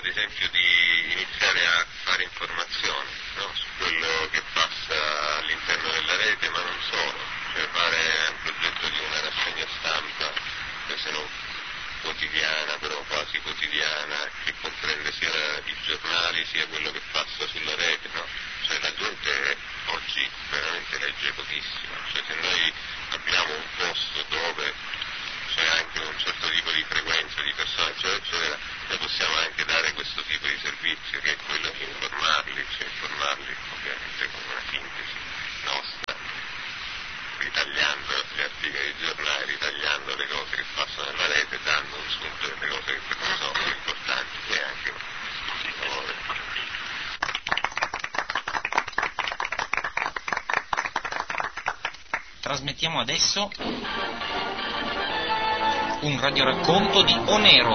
ad esempio di iniziare a fare informazione, no? Su quello che passa all'interno della rete, ma non solo, cioè fare un progetto di una rassegna stampa, se non quotidiana, però quasi quotidiana, che comprende sia i giornali sia quello che passa sulla rete, no? Cioè la gente oggi veramente legge pochissimo, cioè se noi abbiamo un posto dove c'è anche un certo tipo di frequenza di persone, eccetera, eccetera, noi possiamo anche dare questo tipo di servizio, che è quello di informarli, cioè informarli ovviamente con una sintesi nostra, ritagliando gli articoli dei giornali, ritagliando le cose che passano nella rete, dando un spunto delle cose che per noi sono importanti, che è anche un favore. Trasmettiamo adesso un radioracconto di Onero.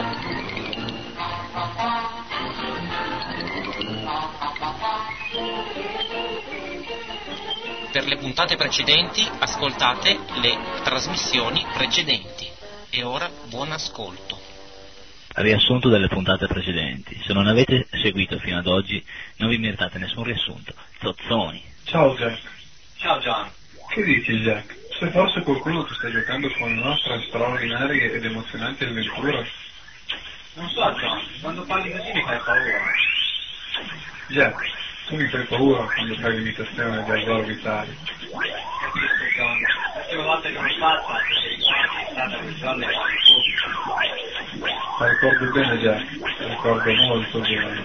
Per le puntate precedenti ascoltate le trasmissioni precedenti. E ora buon ascolto. Riassunto delle puntate precedenti. Se non avete seguito fino ad oggi non vi meritate nessun riassunto. Zozzoni. Ciao Jack. Ciao John. Che dici Jack? Se forse qualcuno ti sta giocando con le nostre straordinarie ed emozionanti avventure? Non so John, quando parli così mi fai paura. Jack, tu mi fai paura quando fai l'imitazione di Alvaro Vitali. Capisco John, l'ultima volta che mi passa è stata quel giorno e pubblico. La ricordo bene Jack, la ricordo molto bene.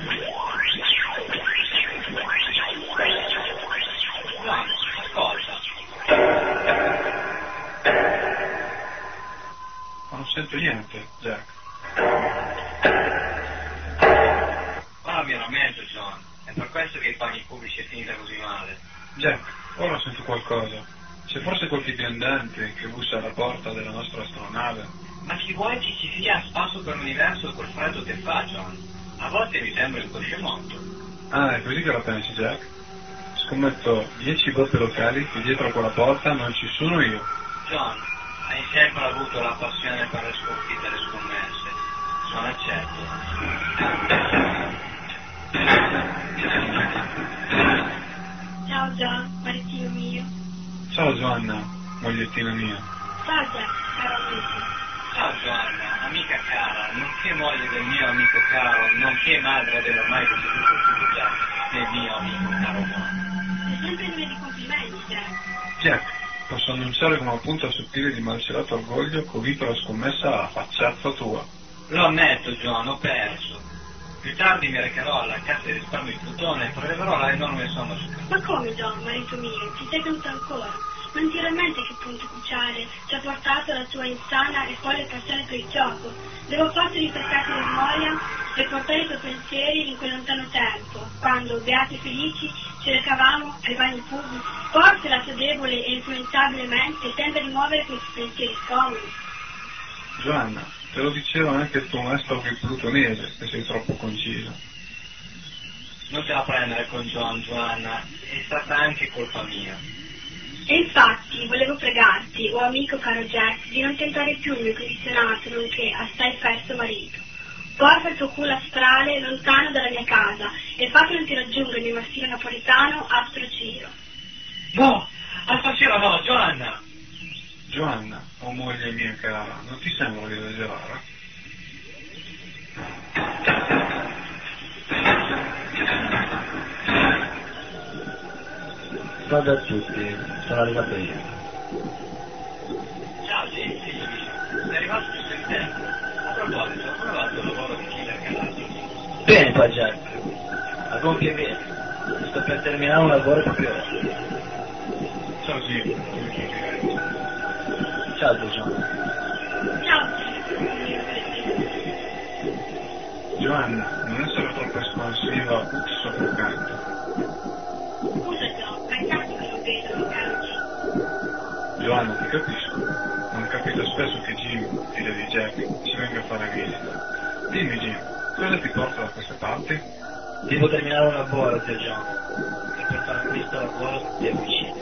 John, ascolta. Ma non sento niente, Jack. Ora mi rammento John, è per questo che i bagni pubblici è finita così male. Jack, ora sento qualcosa. C'è forse qualche viandante che bussa alla porta della nostra astronave? Ma chi vuoi che ci sia a spasso per l'universo col freddo che fa John? A volte mi sembra il coscemotto. Ah, è così che la pensi Jack? Scommetto 10 botte locali che dietro a quella porta non ci sono io. John, hai sempre avuto la passione per le sconfitte e le scommesse. Non accetto. Ciao John, maritino mio. Ciao Giovanna, mogliettina mia. Ciao Jack, caro amico. Ciao Giovanna, amica cara, nonché moglie del mio amico caro, nonché madre dell'ormai deceduto figlio del mio amico caro John. Sei sempre in di complimenti, Jack. Jack, posso annunciare con una punta sottile di malcelato orgoglio che ho vinto la scommessa a facciazza tua. Lo ammetto John, ho perso. Più tardi mi recherò alla cassa di risparmio di Plutone e preleverò la enorme somma su carta. Ma come John, marito mio, ci sei caduto ancora? Non ti rammenti che punto cruciale ci ha portato la tua insana e folle passione per il gioco? Devo forse ripescarti la memoria e portare i tuoi pensieri in quel lontano tempo, quando, beati e felici, ci recavamo ai bagni pubblici. Forse la tua debole e influenzabile mente tenta di muovere questi pensieri scomodi. Giovanna, te lo diceva anche il tuo maestro plutonese che sei troppo concisa. Non te la prendere con John, Giovanna, è stata anche colpa mia. E infatti volevo pregarti, o amico caro Jack, di non tentare più il mio condizionato, nonché assai festo marito. Porta il tuo culo astrale lontano dalla mia casa e fa che non ti raggiunga il mio massimo napoletano Astro Ciro. No, stasera no, Giovanna! Giovanna, o moglie mia cara, non ti sembra di esagerare? Salve a tutti, sono arrivato io. Ciao James, figlio mio, sei arrivato giusto in tempo. A proposito, ho provato il lavoro di Killer Galactic. Bene qua Jack, a gonfie via, sto per terminare un lavoro proprio ora. Ciao Gino, Ciao John. Ciao. Giovanna, non essere troppo espansiva, ti soffocante. Scusa John, ma intanto che lo vedo, caro Jim. Giovanna, ti capisco. Non capita spesso che Jim, figlio di Jack, ci venga a fare visita. Dimmi Jim, cosa ti porta da queste parti? Devo terminare un lavoro, zio John, e per fare questo lavoro devo uscire.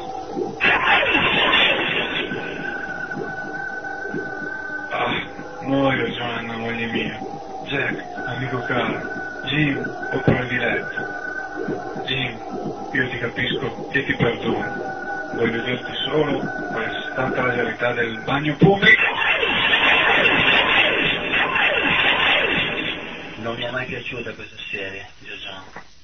Ah, muoio Giovanna, moglie mia. Jack, amico caro, Jim, ho cuore di letto. Jim, io ti capisco e ti perdono. Vuoi vederti solo, ma è stata la realtà del bagno pubblico. Non mi è mai piaciuta questa serie, John.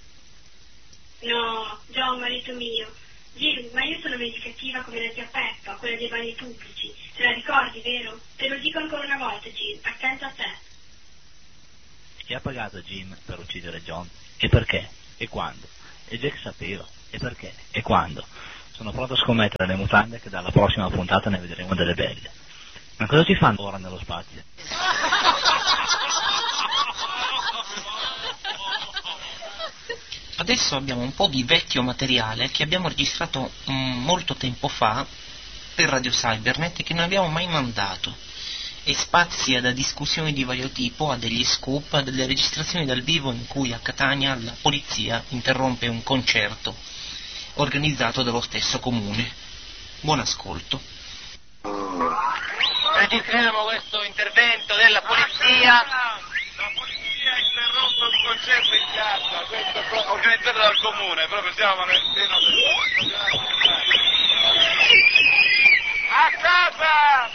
No, John, marito mio. Jim, ma io sono vendicativa come la zia Peppa, quella dei bagni pubblici. Te la ricordi, vero? Te lo dico ancora una volta, Jim, attento a te. Chi ha pagato Jim per uccidere John? E perché? E quando? E Jack sapeva. E perché? E quando? Sono pronto a scommettere le mutande che dalla prossima puntata ne vedremo delle belle. Ma cosa ci fanno ora nello spazio? Adesso abbiamo un po' di vecchio materiale che abbiamo registrato molto tempo fa per Radio Cybernet e che non abbiamo mai mandato, e spazia da discussioni di vario tipo a degli scoop, a delle registrazioni dal vivo in cui a Catania la polizia interrompe un concerto organizzato dallo stesso comune. Buon ascolto. Registriamo questo intervento della polizia. La polizia interrompe un concerto in piazza, questo è organizzato dal comune, proprio siamo nel pieno a casa!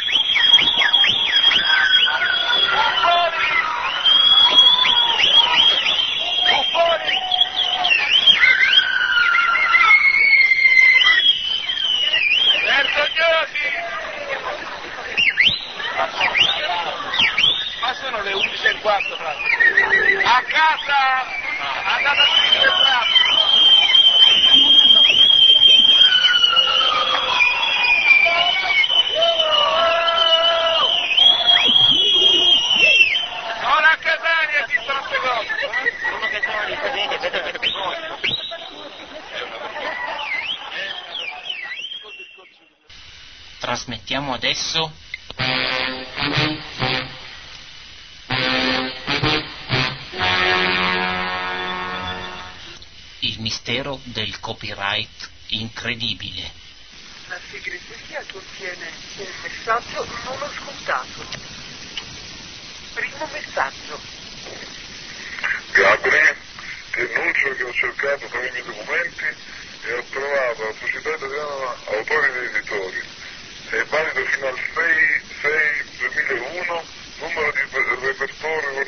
Buffoni! Vergognosi! Ma sono le 11:04, frate. A casa! Andate a finire il non a Catania esistono queste cose! Uno che sono gli italiani e vedo che Trasmettiamo adesso il mistero del copyright incredibile. La segreteria contiene un messaggio non ascoltato. Primo messaggio. Gabri, ti annuncio che ho cercato tra i miei documenti e ho trovato la Società Italiana Autori ed Editori. È valido fino al 6/6/2001, numero di repertorio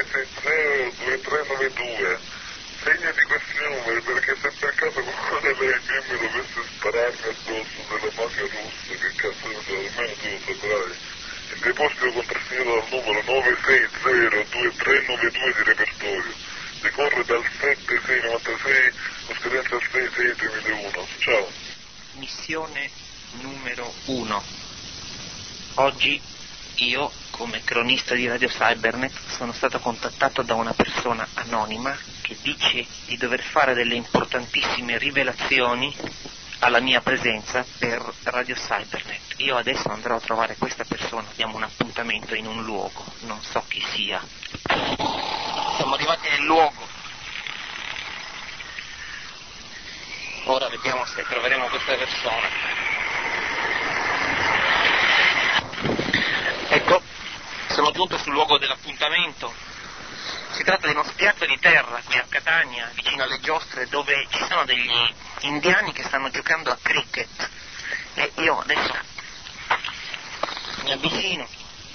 9602392. Segnati questi numeri perché se per caso qualcuno delle IBM dovesse spararmi addosso della mafia russa, che cazzo ne so, almeno tu lo saprai. Il deposito contrassegnato dal numero 9602392 di repertorio. Decorre dal 7/6/96 con scadenza al 6/6/2001. Ciao. Missione numero 1. Oggi io, come cronista di Radio Cybernet, sono stato contattato da una persona anonima che dice di dover fare delle importantissime rivelazioni alla mia presenza per Radio Cybernet. Io adesso andrò a trovare questa persona, abbiamo un appuntamento in un luogo, non so chi sia. Siamo arrivati nel luogo. Ora vediamo se troveremo questa persona. Ecco, sono giunto sul luogo dell'appuntamento. Si tratta di uno spiazzo di terra qui a Catania, vicino alle giostre, dove ci sono degli indiani che stanno giocando a cricket. E io adesso mi avvicino.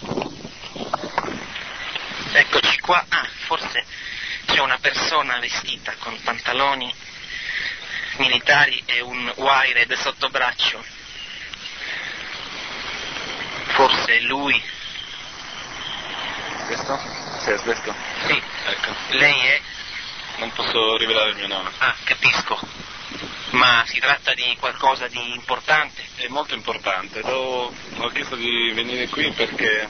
Eccoci qua. Ah, forse c'è una persona vestita con pantaloni militari e un wired sotto braccio. Forse è lui. Questo? Sì, è questo. Sì. Ecco. Lei è? Non posso rivelare il mio nome. Ah, capisco. Ma si tratta di qualcosa di importante? È molto importante. Ho chiesto di venire qui perché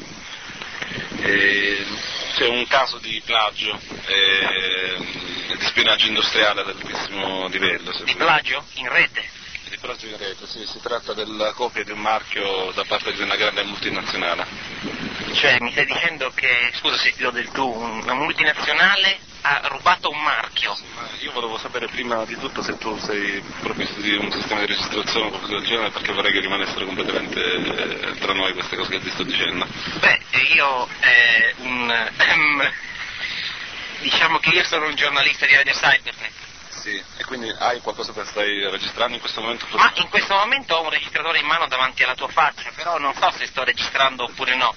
c'è un caso di plagio di spionaggio industriale ad altissimo livello. Di plagio? In rete? Di plagio in rete, sì. Si tratta della copia di un marchio da parte di una grande multinazionale. Cioè, mi stai dicendo che, scusa se ti do del tu, una multinazionale ha rubato un marchio? Sì, ma io volevo sapere prima di tutto se tu sei provvisto di un sistema di registrazione o qualcosa del genere, perché vorrei che rimanessero completamente tra noi queste cose che ti sto dicendo. Beh, io Diciamo che io sono un giornalista di Radio Cybernet. Sì, e quindi hai qualcosa che stai registrando in questo momento? Ma in questo momento ho un registratore in mano davanti alla tua faccia, però non so se sto registrando oppure no.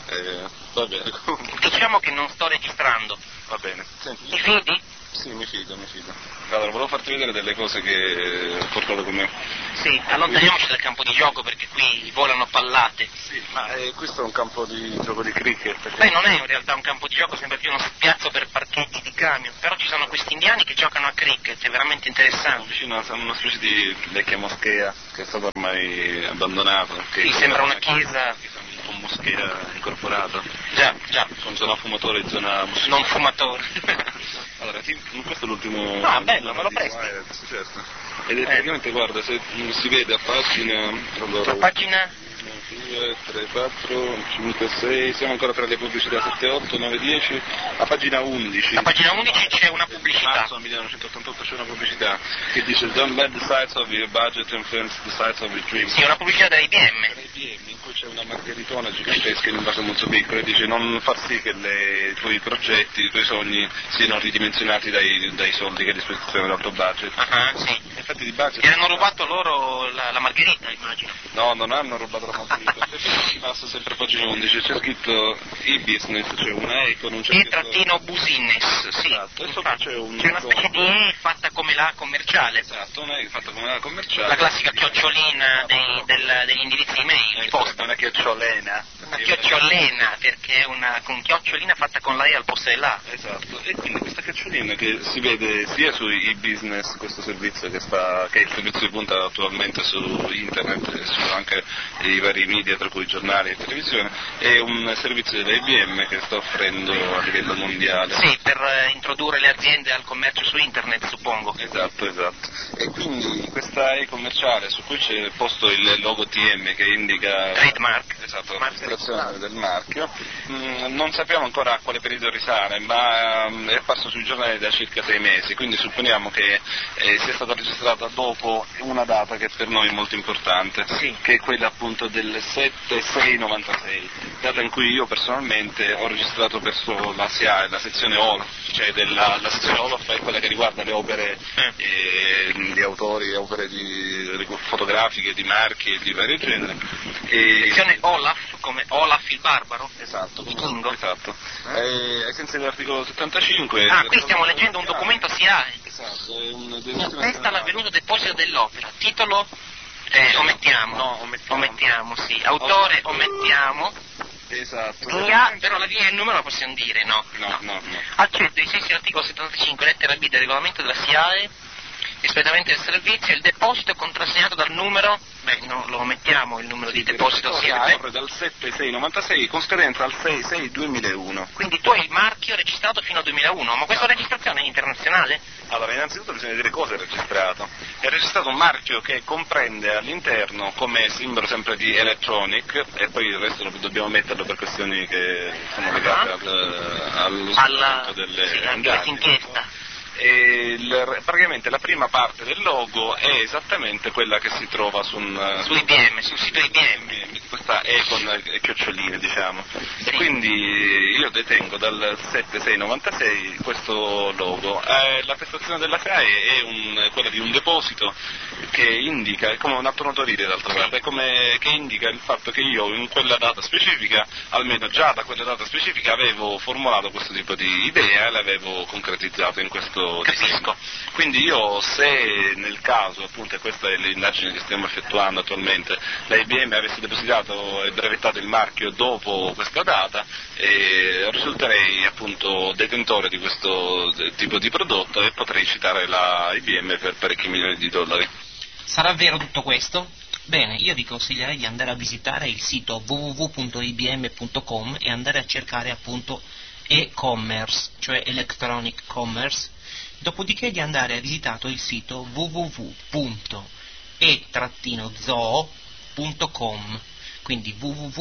Va bene. Diciamo che non sto registrando. Va bene. Senti, Ti fidi? Sì, mi fido. Allora, volevo farti vedere delle cose che ho portato con me. Sì, allontaniamoci dal campo di gioco perché qui volano pallate. Sì, ma questo è un campo di gioco di cricket. Beh, non è in realtà un campo di gioco, sembra più uno spiazzo per parcheggi di camion, però ci sono questi indiani che giocano a cricket, è veramente interessante. Vicino a una specie di vecchia moschea che è stata ormai abbandonata. Sì, sembra una chiesa con moschea incorporata. Già. Con zona fumatore e zona moschea. Non fumatore. Allora, questo è l'ultimo... Ah, bello, me lo presti? Sì, certo. Ed è praticamente, guarda, se si vede a pagina... Allora, a pagina... 2, 3, 4, 5, 6, siamo ancora tra le pubblicità 7, 8, 9, 10, a pagina 11. A pagina 11 c'è una pubblicità. Marzo 1988 c'è una pubblicità che dice Don't let the size of your budget influence the size of your dreams. Sì, una pubblicità dell'IBM. In cui c'è una margheritona gigantesca in un vaso molto piccolo e dice non far sì che i tuoi progetti, i tuoi sogni siano ridimensionati dai soldi che hai a disposizione dell'alto budget. Sì. Infatti di budget... E hanno rubato loro la margherita, immagino. No, non hanno rubato la margherita. Passa sempre a pagina 11, c'è scritto e-business, c'è una E con un cerchietto... E-business, sì. Esatto, e sopra c'è una specie di E fatta come la commerciale. Esatto, una E fatta come la commerciale. La classica chiocciolina degli indirizzi email, di posta. Una chiocciolena. Una chiocciolena, perché è una con chiocciolina fatta con la E al posto dell'A. Esatto, e quindi questa chiocciolina che si vede sia su e-business, questo servizio che è il servizio di punta attualmente su internet e su anche i vari media, tra cui giornali e televisione, è un servizio dell'IBM che sta offrendo a livello mondiale. Sì, per introdurre le aziende al commercio su internet, suppongo. Esatto. E quindi questa e-commerciale su cui c'è posto il logo TM che indica... Trademark. Esatto, la registrazione del marchio. Non sappiamo ancora a quale periodo risale, ma è apparso sui giornali da circa 6 mesi, quindi supponiamo che sia stata registrata dopo una data che per noi è molto importante, sì, che è quella appunto del 7/6/96, data in cui io personalmente ho registrato presso la SIAE, la sezione OLAF, cioè la sezione OLAF è quella che riguarda le opere di autori, opere fotografiche, di marchi e di vario genere. Sezione OLAF, come Olaf il barbaro? Esatto, Kingo. Esatto. Ai sensi dell'articolo 75... qui stiamo leggendo un documento SIAE. Esatto, è attesta l'avvenuto deposito dell'opera. Titolo? Omettiamo. No, omettiamo, sì. Autore omettiamo. Esatto. Però la via e il numero la possiamo dire, no? No. Accetto ai sensi dell'articolo 75, lettera B del regolamento della SIAE, espletamente del servizio, il deposito è contrassegnato dal numero, lo omettiamo il numero di deposito SIAE. Dal 7/6/96 con scadenza al 6/6/2001. Quindi tu hai il marchio registrato fino al 2001, ma questa registrazione è internazionale? Allora, innanzitutto bisogna dire cosa è registrato. È registrato un marchio che comprende all'interno come simbolo sempre di electronic, e poi il resto dobbiamo metterlo per questioni che sono legate allo svolgimento delle inchiesta. Praticamente la prima parte del logo è esattamente quella che si trova su IBM, sul sito IBM. Questa è con chioccioline, diciamo. Sì. E quindi io detengo dal 7/6/96 questo logo. La prestazione della SIAE è quella di un deposito che indica, è come un atto notarile d'altra parte, che indica il fatto che io in quella data specifica, almeno già da quella data specifica, avevo formulato questo tipo di idea e l'avevo concretizzato in questo Capisco. Quindi io, se nel caso, appunto, e questa è l'indagine che stiamo effettuando attualmente, la IBM avesse depositato e brevettato il marchio dopo questa data, risulterei appunto detentore di questo tipo di prodotto e potrei citare la IBM per parecchi milioni di dollari. Sarà vero tutto questo? Bene, io vi consiglierei di andare a visitare il sito www.ibm.com e andare a cercare appunto e-commerce, cioè electronic commerce, dopodiché di andare a visitare il sito www.e-zoo.com, quindi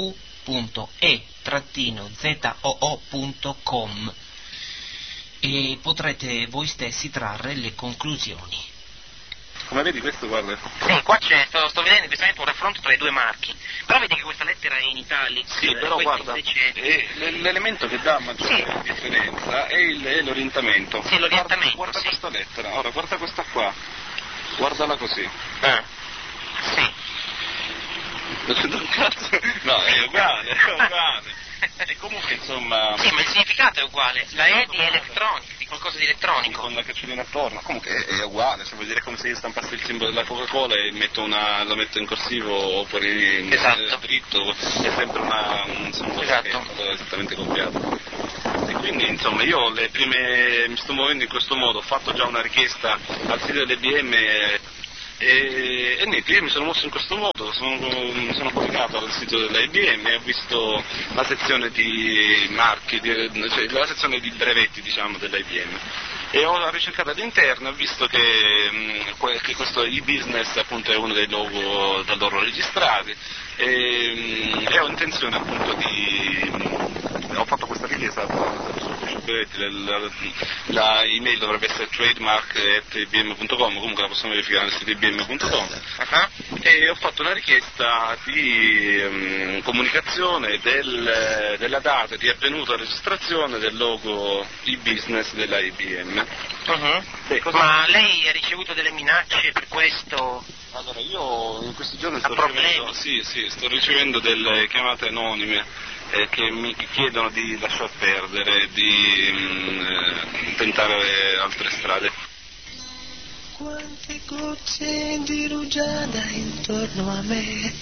www.e-zoo.com, e potrete voi stessi trarre le conclusioni. Come vedi questo, guarda. Sì, qua sto vedendo in questo momento un raffronto tra i due marchi, però vedi che questa lettera è in italics. Sì, però guarda, invece... l'elemento che dà maggiore differenza è l'orientamento. Sì, l'orientamento. Guarda questa lettera, ora guarda questa qua, guardala così. Sì. Non cazzo. No, è uguale. E comunque insomma... Sì, ma il significato è uguale, la E di elettronico, di qualcosa di elettronico. Con la caccellina attorno, comunque è uguale, cioè vuol dire come se io stampassi il simbolo della Coca-Cola e lo metto in corsivo oppure in dritto, è sempre un simbolo che è stato esattamente copiato. E quindi insomma io mi sto muovendo in questo modo, ho fatto già una richiesta al sito dell'IBM e niente, io mi sono mosso in questo modo, mi sono collegato al sito dell'IBM e ho visto la sezione di marchi, cioè la sezione di brevetti diciamo dell'IBM e ho ricercato all'interno, ho visto che questo e-business appunto è uno dei logo da loro registrati e ho intenzione appunto ho fatto questa richiesta la email dovrebbe essere trademark@ibm.com, comunque la possiamo verificare nel sito ibm.com e ho fatto una richiesta di comunicazione della data di avvenuta registrazione del logo e-business della IBM. Ma lei ha ricevuto delle minacce per questo? Allora io in questi giorni sto ricevendo delle chiamate anonime che mi chiedono di lasciar perdere, di tentare altre strade. Quante gocce di rugiada intorno a me,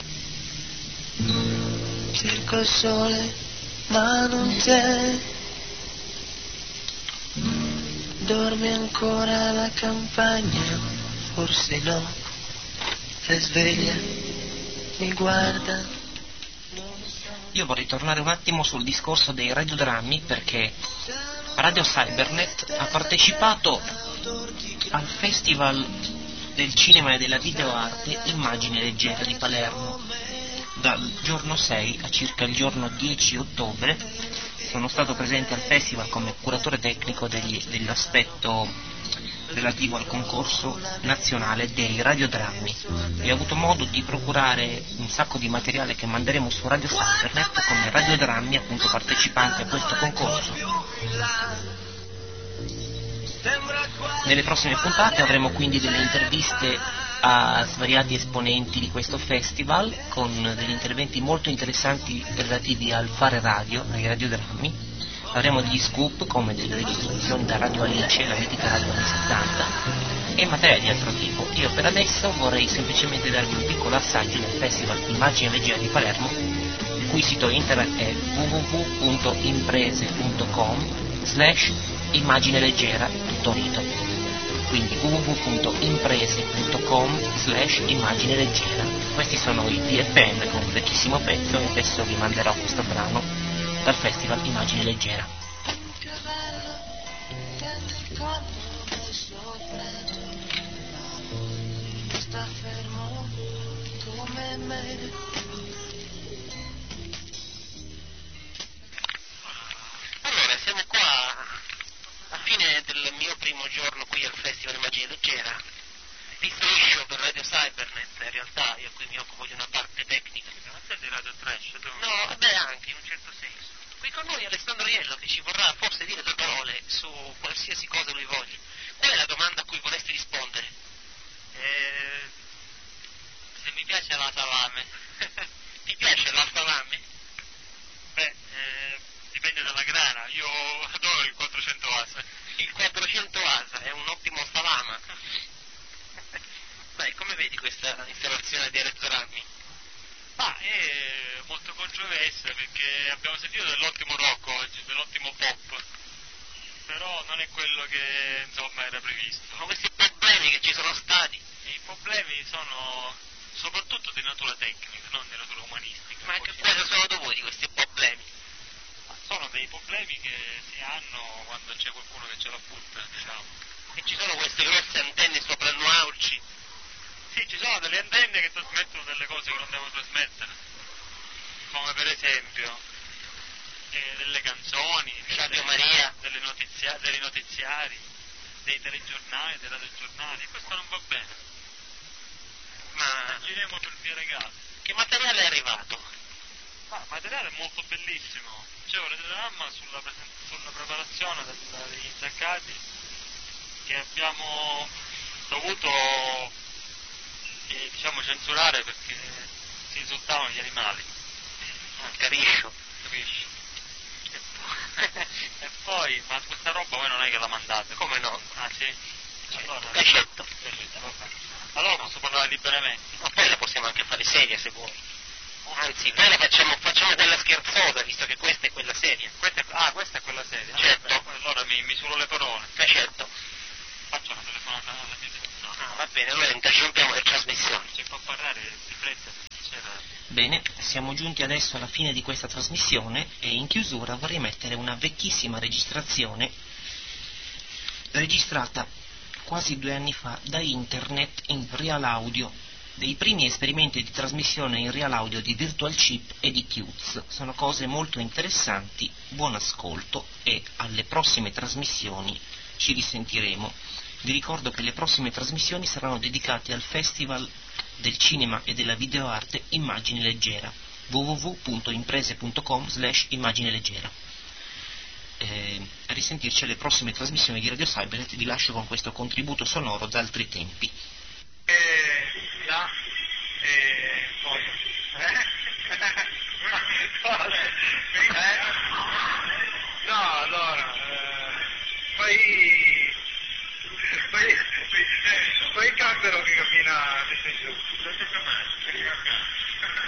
cerco il sole ma non c'è, dorme ancora la campagna, forse no, è sveglia, mi guarda. Io vorrei tornare un attimo sul discorso dei radiodrammi perché Radio Cybernet ha partecipato al Festival del Cinema e della Videoarte Immagine Leggera di Palermo dal giorno 6 a circa il giorno 10 ottobre. Sono stato presente al festival come curatore tecnico dell'aspetto relativo al concorso nazionale dei radiodrammi e ho avuto modo di procurare un sacco di materiale che manderemo su Radio Cybernet come radiodrammi appunto partecipanti a questo concorso. Nelle prossime puntate avremo quindi delle interviste a svariati esponenti di questo festival con degli interventi molto interessanti relativi al fare radio, ai radiodrammi. Avremo degli scoop come delle ricostruzioni da Radio Alice, la mitica Radio anni 70 e materiale di altro tipo. Io per adesso vorrei semplicemente darvi un piccolo assaggio del Festival Immagine Leggera di Palermo, il cui sito internet è www.imprese.com/immagine leggera tutto unito, quindi www.imprese.com/immagine leggera. Questi sono i DFM con un vecchissimo pezzo e adesso vi manderò questo brano dal Festival Immagine Leggera. Sta fermo come me. Allora, siamo qua a fine del mio primo giorno qui al Festival Immagine Leggera. Vi striscio per Radio Cybernet, in realtà io qui mi occupo di una parte tecnica. Ma sei di Radio Trash? No, vabbè, anche in un certo senso. Qui con noi Alessandro Iello che ci vorrà forse dire due parole su qualsiasi cosa lui voglia. Qual è la domanda a cui vorresti rispondere? Se mi piace la salame. Ti piace la salame? Beh, dipende dalla grana, io adoro il 400 asa. Il 400 asa è un ottimo salama. Beh, come vedi questa installazione di radiodrammi? Ma è molto controversa perché abbiamo sentito dell'ottimo rock oggi, dell'ottimo pop, però non è quello che insomma era previsto. Ma questi problemi che ci sono stati? I problemi sono soprattutto di natura tecnica, non di natura umanistica. Ma che cosa sono dovuti questi problemi? Ma sono dei problemi che si hanno quando c'è qualcuno che ce la butta, diciamo. E ci sono queste grosse antenne sopra il Nuauci? Sì, ci sono delle antenne che trasmettono delle cose che non devono trasmettere, come per esempio delle canzoni, Radio Maria, dei notiziari, dei telegiornali, dei radiogiornali, questo non va bene. Ma gireremo per via Regato. che materiale è arrivato? Ma il materiale è molto bellissimo. C'è un radiodramma sulla preparazione degli insaccati che abbiamo dovuto diciamo censurare perché si insultavano gli animali. Capisco. Capisci? E poi, ma questa roba voi non è che la mandate? Come no? Ah sì? Allora, Cacetto. vabbè. Allora posso parlare liberamente? Ma poi la possiamo anche fare seria se vuoi. Anzi, poi la facciamo della scherzosa, visto che questa è quella seria. Questa è quella seria? Certo. Allora mi misuro le parole. Certo. Faccio una telefonata alla mia telefonata. Va bene, allora interrompiamo le trasmissioni. Si può parlare di fretta? Bene, siamo giunti adesso alla fine di questa trasmissione e in chiusura vorrei mettere una vecchissima registrazione registrata quasi 2 anni fa da internet in real audio, dei primi esperimenti di trasmissione in real audio di Virtual Chip e di Qt. Sono cose molto interessanti, buon ascolto e alle prossime trasmissioni ci risentiremo. Vi ricordo che le prossime trasmissioni saranno dedicate al Festival del Cinema e della Videoarte Immagine Leggera, www.imprese.com/immagine leggera. A risentirci alle prossime trasmissioni di Radio Cybernet. Vi lascio con questo contributo sonoro da altri tempi. No, allora, poi il cancro che cammina, nel senso,